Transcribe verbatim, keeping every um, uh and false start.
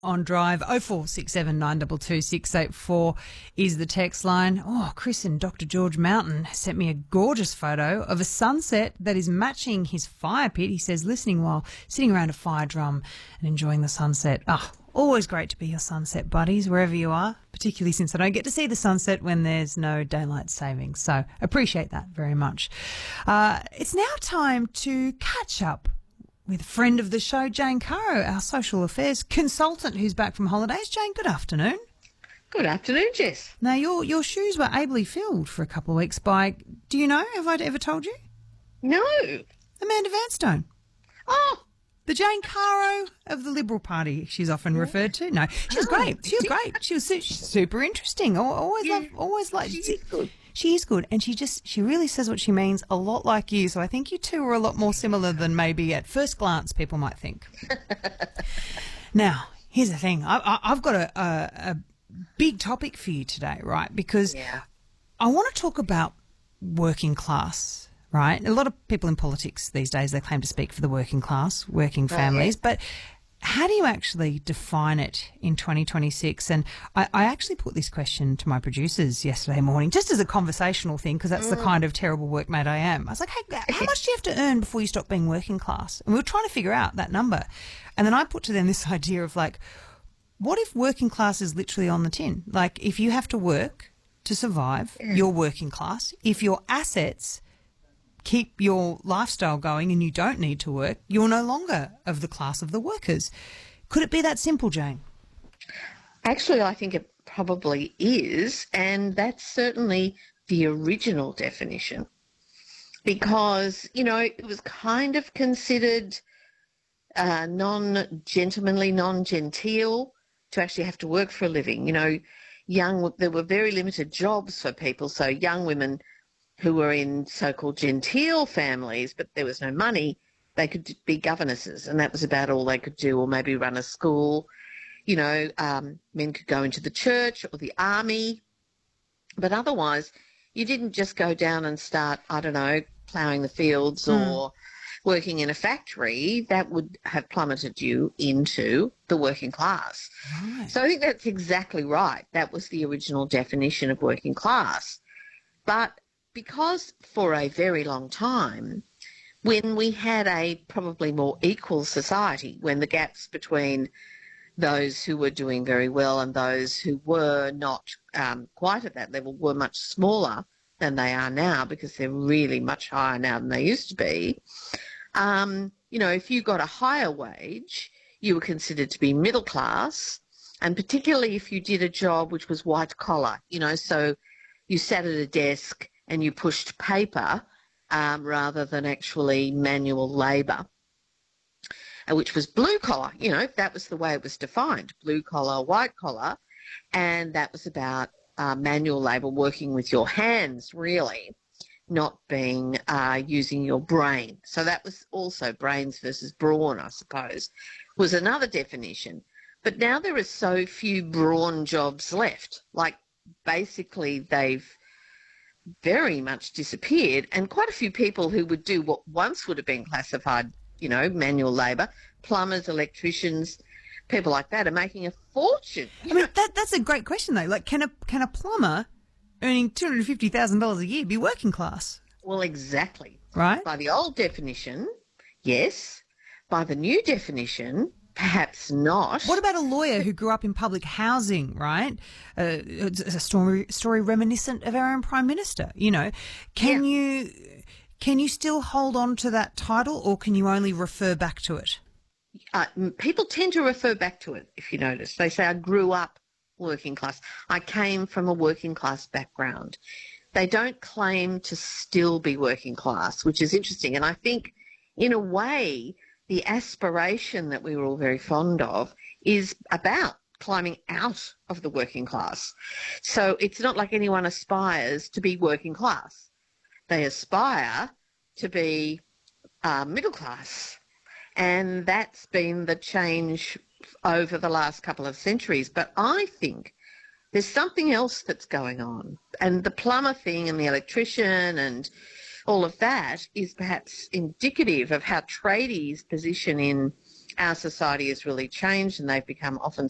on Drive. oh four six seven nine two two six eight four is the text line. Oh, Chris in Doctor George Mountain sent me a gorgeous photo of a sunset that is matching his fire pit. He says, listening while sitting around a fire drum and enjoying the sunset. Ah, always great to be your sunset buddies wherever you are, particularly since I don't get to see the sunset when there's no daylight savings. So appreciate that very much. Uh, it's now time to catch up with a friend of the show, Jane Caro, our social affairs consultant who's back from holidays. Jane, good afternoon. Good afternoon, Jess. Now, your your shoes were ably filled for a couple of weeks by, do you know, have I ever told you? No. Amanda Vanstone. Oh. The Jane Caro of the Liberal Party, she's often referred to. No, she was Oh, great. She was great. She was su- super interesting. Al- Always Yeah. love, always like. She is good. She is good, and she just she really says what she means, a lot like you. So I think you two are a lot more similar than maybe at first glance people might think. Now, here's the thing: I, I, I've got a, a, a big topic for you today, right? Because Yeah. I want to talk about working class. Right, a lot of people in politics these days, they claim to speak for the working class, working families, but how do you actually define it in twenty twenty-six? And I, I actually put this question to my producers yesterday morning, just as a conversational thing, because that's the kind of terrible workmate I am. I was like, hey, how much do you have to earn before you stop being working class? And we were trying to figure out that number. And then I put to them this idea of like, what if working class is literally on the tin? Like, if you have to work to survive, you're working class. If your assets keep your lifestyle going and you don't need to work, you're no longer of the class of the workers. Could it be that simple, Jane? Actually, I think it probably is, and that's certainly the original definition. Because, you know, it was kind of considered uh, non-gentlemanly, non-genteel to actually have to work for a living. You know, young, there were very limited jobs for people, so young women who were in so-called genteel families, but there was no money, they could be governesses, and that was about all they could do, or maybe run a school. You know, um, men could go into the church or the army, but otherwise you didn't just go down and start, I don't know, ploughing the fields mm. or working in a factory. That would have plummeted you into the working class. Right. So I think that's exactly right. That was the original definition of working class. But because for a very long time, when we had a probably more equal society, when the gaps between those who were doing very well and those who were not um, quite at that level were much smaller than they are now, because they're really much higher now than they used to be, um, you know, if you got a higher wage, you were considered to be middle class, and particularly if you did a job which was white collar, you know, so you sat at a desk and you pushed paper um, rather than actually manual labour, uh, which was blue collar. You know, that was the way it was defined, blue collar, white collar, and that was about uh, manual labour, working with your hands, really, not being uh, using your brain. So that was also brains versus brawn, I suppose, was another definition. But now there are so few brawn jobs left. Like, basically they've very much disappeared, and quite a few people who would do what once would have been classified, you know, manual labour, plumbers, electricians, people like that are making a fortune. I mean, that that's a great question though. Like, can a can a plumber earning two hundred fifty thousand dollars a year be working class? Well, exactly. Right. By the old definition, yes. By the new definition, perhaps not. What about a lawyer who grew up in public housing, right? Uh, it's a story, story reminiscent of our own Prime Minister, you know. Can Yeah. you can you still hold on to that title, or can you only refer back to it? Uh, m- people tend to refer back to it, if you notice. They say, I grew up working class. I came from a working class background. They don't claim to still be working class, which is interesting. And I think, in a way, the aspiration that we were all very fond of is about climbing out of the working class. So it's not like anyone aspires to be working class. They aspire to be uh, middle class. And that's been the change over the last couple of centuries. But I think there's something else that's going on. And the plumber thing and the electrician and all of that is perhaps indicative of how tradies' position in our society has really changed, and they've become often